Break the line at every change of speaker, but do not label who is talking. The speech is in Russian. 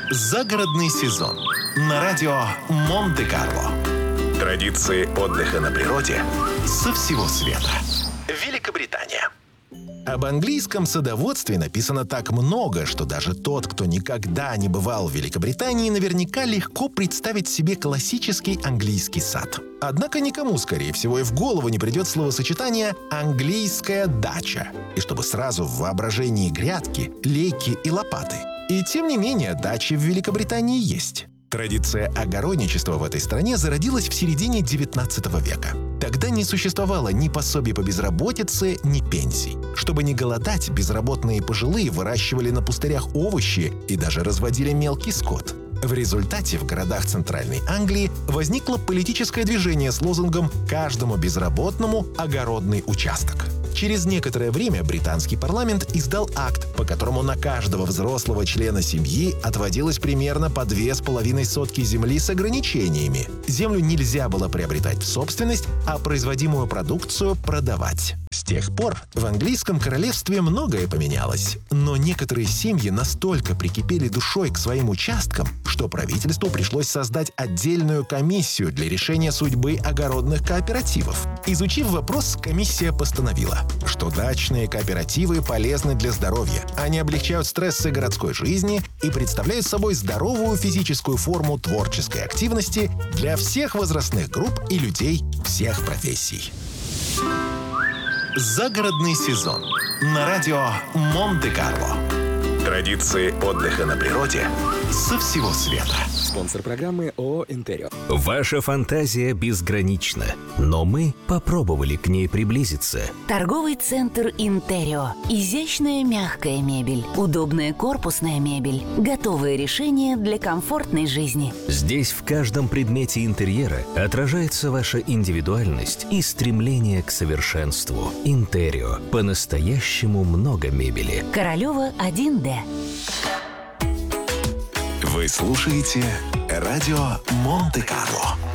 Загородный сезон на радио Монте-Карло. Традиции отдыха на природе со всего света. Великобритания. Об английском садоводстве написано так много, что даже тот, кто никогда не бывал в Великобритании, наверняка легко представить себе классический английский сад. Однако никому, скорее всего, и в голову не придет словосочетание «английская дача», и чтобы сразу в воображении грядки, лейки и лопаты. И тем не менее, дачи в Великобритании есть. Традиция огородничества в этой стране зародилась в середине 19 века. Тогда не существовало ни пособий по безработице, ни пенсий. Чтобы не голодать, безработные пожилые выращивали на пустырях овощи и даже разводили мелкий скот. В результате в городах Центральной Англии возникло политическое движение с лозунгом «Каждому безработному огородный участок». Через некоторое время британский парламент издал акт, по которому на каждого взрослого члена семьи отводилось примерно по 2,5 сотки земли с ограничениями. Землю нельзя было приобретать в собственность, а производимую продукцию продавать. С тех пор в английском королевстве многое поменялось, но некоторые семьи настолько прикипели душой к своим участкам, что правительству пришлось создать отдельную комиссию для решения судьбы огородных кооперативов. Изучив вопрос, комиссия постановила, что дачные кооперативы полезны для здоровья. Они облегчают стрессы городской жизни и представляют собой здоровую физическую форму творческой активности для всех возрастных групп и людей всех профессий. Загородный сезон на радио Монте-Карло. Традиции отдыха на природе со всего света.
Спонсор программы ООО «Интерио».
Ваша фантазия безгранична, но мы попробовали к ней приблизиться.
Торговый центр «Интерио». Изящная мягкая мебель, удобная корпусная мебель, готовые решения для комфортной жизни.
Здесь в каждом предмете интерьера отражается ваша индивидуальность и стремление к совершенству. «Интерио». По-настоящему много мебели.
Королева 1Д.
Вы слушаете радио Монте-Карло.